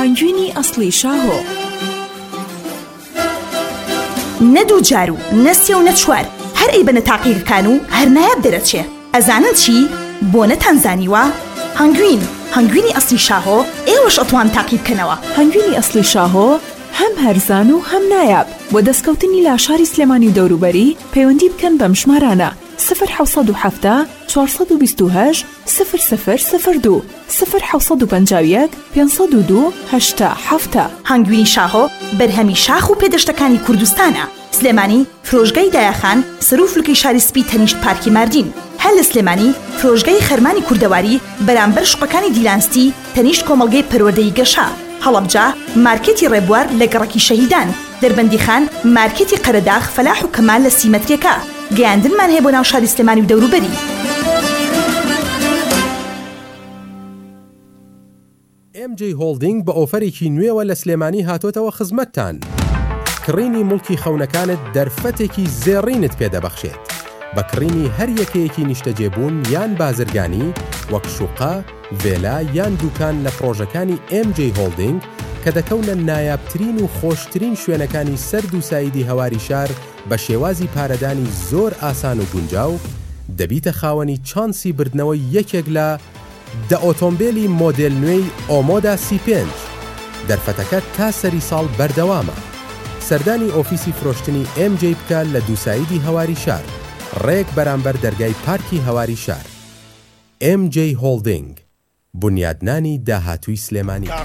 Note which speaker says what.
Speaker 1: هەنگوینی ئەسڵی شاهۆ.
Speaker 2: نەدوو جار و نەسێ و نەچوار هەر ئەی بنە تاقیگەکان و هەر نایاب دەرەچێ. ئەزانن چی؟ بۆ نەتانزانیوە هەنگوینی ئەسڵی شاهۆ ئێوەش ئەتوان تاقی بکەنەوە.
Speaker 1: هەنگوینی ئەسڵی شاهۆ هەم هەرزان و هەم نایاب. بۆ دەستکەوتنی لاشاری سلێمانی و دەوروبەری پەیوەندی بکەن بەم ژمارانە 0770 428 0002 0751 502 8
Speaker 2: هەنگوینی شاهۆ بەرهەمی شاخ و پێدەشتەکانی کوردستانە. سلێمانی فرۆژگای دایەخان سەر و فلوکەی شاری سپی تەنیشت پارکی ماردین. هەر لە سلێمانی فرۆژگای خەرمانی کوردەواری بەرامبەر شوقەکانی دیلانستی تەنیشت کۆمەڵگەی پەروەردەی گەشا. هەڵەبجا مارکێتی ڕێبوار لە گەڕەکی شەهیدان. دەربەندیخان مارکێتی قەرەداغ فەلاح و کەمال لە سیمەتریەکە. گەیاندنمان هەیە بۆ ناو شاری سلێمانی و دەوروبەری.
Speaker 3: MJ هۆڵدینگ بە ئۆفەرێکی نوێوە لە سلێمانی هاتۆتەوە خزمەتتان. کڕینی مڵکی خەونەکانت دەرفەتێکی زێڕینت پێدەبەخشێت. بە کڕینی هەر یەکەیەکی نیشتەجێبوون یان بازرگانی وەک شوقا، ڤێلا یان دوکان لە پرۆژەکانی MJ هۆڵدینگ کە دەکەونە نایابترین و خۆشترین شوێنەکانی سەرد و سایدی هەواری شار بە شێوازی پارەدانی زۆر ئاسان و گونجاو، دەبیتە خاوەنی چانسی بردنەوەی یەکێک لە ئۆتۆمبیلی مۆدێل نوێی ئۆمۆدا C5. دەرفەتەکە تا سەری ساڵ بەردەوامە. سەردانی ئۆفیسی فرۆشتنی MJ بکە لە دووسایدی هەواری شار، ڕێک بەرامبەر دەرگای پارکی هەواری شار. MJ هۆڵدینگ، بنیادنانی داهاتووی سلێمانی.